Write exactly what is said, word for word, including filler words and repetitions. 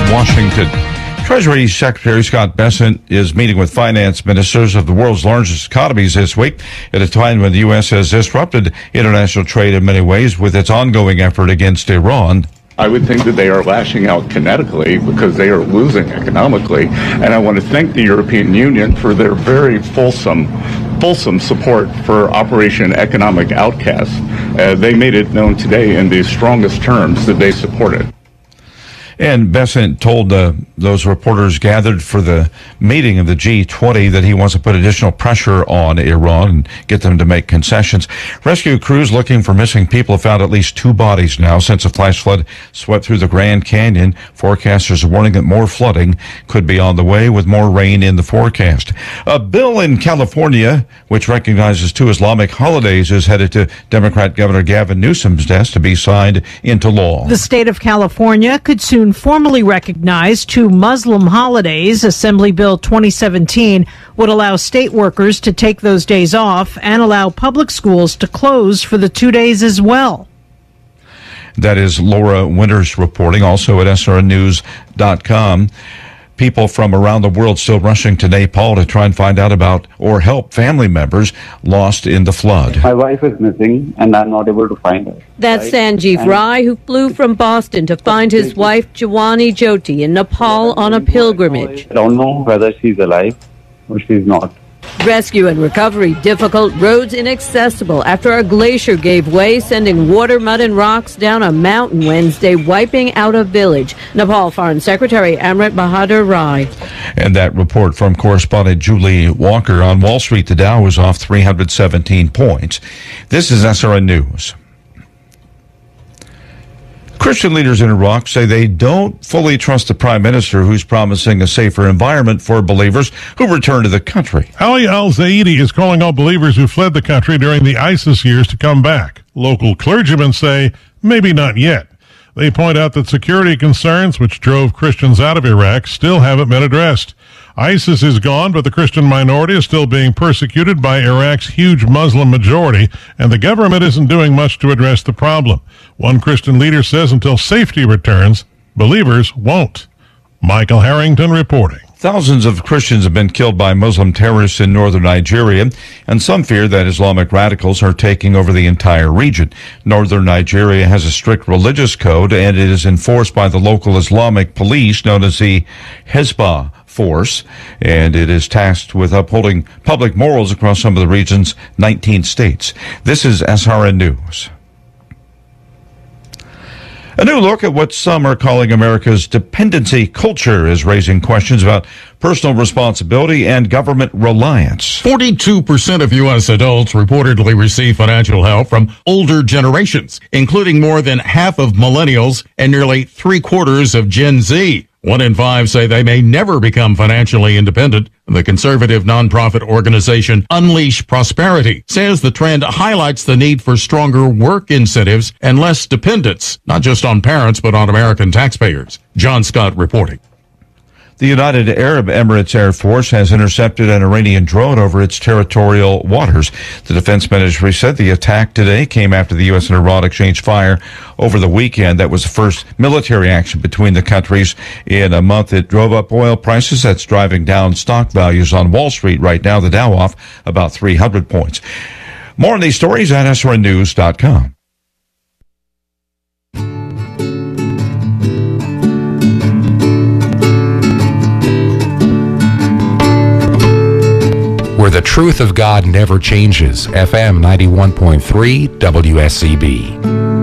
Washington. Treasury Secretary Scott Bessent is meeting with finance ministers of the world's largest economies this week at a time when the U S has disrupted international trade in many ways with its ongoing effort against Iran. I would think that they are lashing out kinetically because they are losing economically. And I want to thank the European Union for their very fulsome, fulsome support for Operation Economic Outcast. Uh, they made it known today in the strongest terms that they support it. And Bessent told uh, those reporters gathered for the meeting of the G twenty that he wants to put additional pressure on Iran and get them to make concessions. Rescue crews looking for missing people have found at least two bodies now since a flash flood swept through the Grand Canyon. Forecasters are warning that more flooding could be on the way with more rain in the forecast. A bill in California, which recognizes two Islamic holidays, is headed to Democrat Governor Gavin Newsom's desk to be signed into law. The state of California could soon formally recognize two Muslim holidays. Assembly Bill twenty seventeen would allow state workers to take those days off and allow public schools to close for the two days as well. That is Laura Winters reporting, also at S R N news dot com. People from around the world still rushing to Nepal to try and find out about or help family members lost in the flood. My wife is missing and I'm not able to find her. That's right? Sanjeev and Rai, who flew from Boston to find his wife Jawani Jyoti in Nepal on a pilgrimage. I don't know whether she's alive or she's not. Rescue and recovery difficult, roads inaccessible after a glacier gave way, sending water, mud, and rocks down a mountain Wednesday, wiping out a village. Nepal Foreign Secretary Amrit Bahadur Rai. And that report from correspondent Julie Walker. On Wall Street, the Dow was off three hundred seventeen points. This is S R N News. Christian leaders in Iraq say they don't fully trust the prime minister who's promising a safer environment for believers who return to the country. Ali al-Zaidi is calling on believers who fled the country during the ISIS years to come back. Local clergymen say maybe not yet. They point out that security concerns which drove Christians out of Iraq still haven't been addressed. ISIS is gone, but the Christian minority is still being persecuted by Iraq's huge Muslim majority, and the government isn't doing much to address the problem. One Christian leader says until safety returns, believers won't. Michael Harrington reporting. Thousands of Christians have been killed by Muslim terrorists in northern Nigeria, and some fear that Islamic radicals are taking over the entire region. Northern Nigeria has a strict religious code, and it is enforced by the local Islamic police known as the Hezbollah force, and it is tasked with upholding public morals across some of the region's nineteen states. This is S R N News. A new look at what some are calling America's dependency culture is raising questions about personal responsibility and government reliance. forty-two percent of U S adults reportedly receive financial help from older generations, including more than half of millennials and nearly three quarters of Gen Z. One in five say they may never become financially independent. The conservative nonprofit organization Unleash Prosperity says the trend highlights the need for stronger work incentives and less dependence, not just on parents, but on American taxpayers. John Scott reporting. The United Arab Emirates Air Force has intercepted an Iranian drone over its territorial waters. The defense ministry said the attack today came after the U S and Iran exchanged fire over the weekend. That was the first military action between the countries in a month. It drove up oil prices. That's driving down stock values on Wall Street right now. The Dow off about three hundred points. More on these stories at S R N news dot com. Where the truth of God never changes. F M ninety-one point three W S C B.